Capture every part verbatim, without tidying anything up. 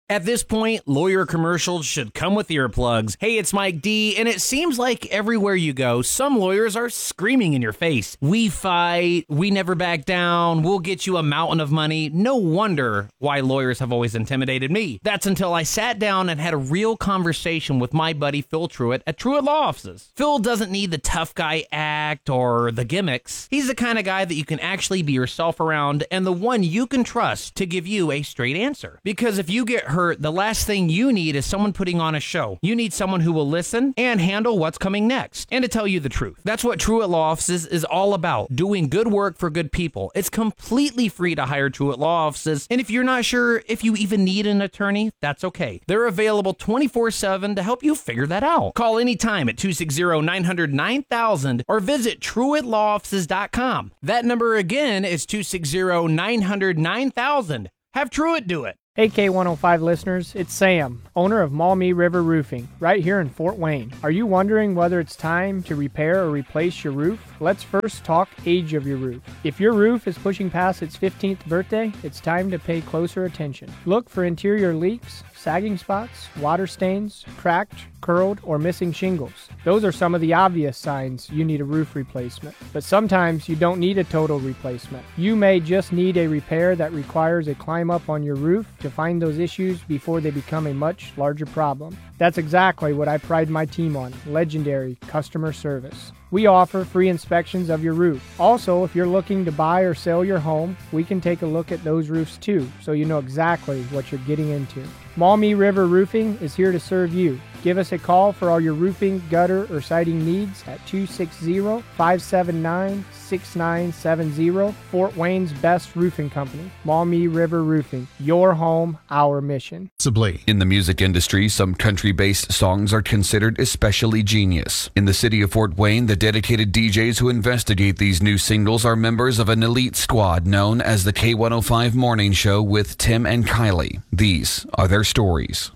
At this point, lawyer commercials should come with earplugs. Hey, it's Mike D, and it seems like everywhere you go, some lawyers are screaming in your face. We fight, we never back down, we'll get you a mountain of money. No wonder why lawyers have always intimidated me. That's until I sat down and had a real conversation with my buddy Phil Truitt at Truitt Law Offices. Phil doesn't need the tough guy act or the gimmicks. He's the kind of guy that you can actually be yourself around and the one you can trust to give you a straight answer. Because if you get hurt, the last thing you need is someone putting on a show. You need someone who will listen and handle what's coming next, and to tell you the truth. That's what Truitt Law Offices is all about, doing good work for good people. It's completely free to hire Truitt Law Offices, and if you're not sure if you even need an attorney, that's okay. They're available twenty-four seven to help you figure that out. Call anytime at two six zero, nine hundred, nine thousand or visit truitt law offices dot com. That number again is two six zero, nine hundred, nine thousand. Have Truitt do it. Hey K one oh five listeners, it's Sam, owner of Maumee River Roofing, right here in Fort Wayne. Are you wondering whether it's time to repair or replace your roof? Let's first talk age of your roof. If your roof is pushing past its fifteenth birthday, it's time to pay closer attention. Look for interior leaks, sagging spots, water stains, cracked, curled, or missing shingles. Those are some of the obvious signs you need a roof replacement. But sometimes you don't need a total replacement. You may just need a repair that requires a climb up on your roof to find those issues before they become a much larger problem. That's exactly what I pride my team on, legendary customer service. We offer free inspections of your roof. Also, if you're looking to buy or sell your home, we can take a look at those roofs too, so you know exactly what you're getting into. Maumee River Roofing is here to serve you. Give us a call for all your roofing, gutter, or siding needs at two six zero, five seven nine, six nine seven zero. Fort Wayne's best roofing company, Maumee River Roofing. Your home, our mission. In the music industry, some country-based songs are considered especially genius. In the city of Fort Wayne, the dedicated D Js who investigate these new singles are members of an elite squad known as the K one oh five Morning Show with Tim and Kylie. These are their stories.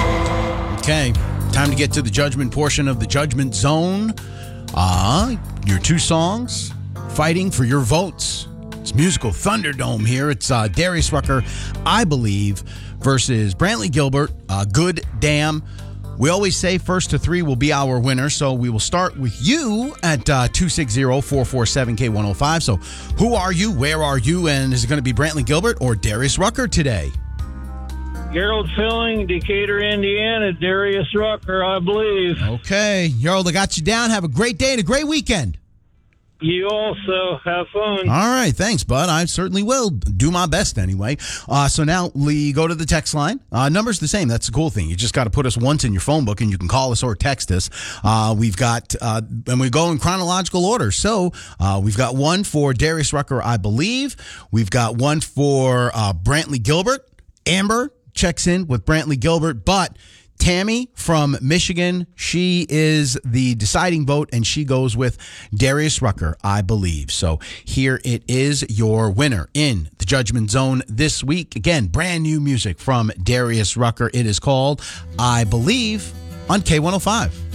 Okay, time to get to the judgment portion of the Judgment Zone. Uh, your two songs fighting for your votes. It's Musical Thunderdome here. It's uh, Darius Rucker, I Believe, versus Brantley Gilbert, uh, Good Damn. We always say first to three will be our winner, so we will start with you at uh, two six zero, four four seven, K one oh five. So who are you, where are you, and is it going to be Brantley Gilbert or Darius Rucker today? Gerald Filling, Decatur, Indiana, Darius Rucker, I Believe. Okay, Gerald, I got you down. Have a great day and a great weekend. You also have fun. All right, thanks, bud. I certainly will do my best anyway. Uh, so now we go to the text line. Uh, number's the same. That's the cool thing. You just got to put us once in your phone book, and you can call us or text us. Uh, we've got, uh, and we go in chronological order. So uh, we've got one for Darius Rucker, I Believe. We've got one for uh, Brantley Gilbert. Amber checks in with Brantley Gilbert, but Tammy from Michigan, she is the deciding vote, and she goes with Darius Rucker, I Believe. So here it is, your winner in the Judgment Zone this week. Again, brand new music from Darius Rucker. It is called I Believe on K one oh five.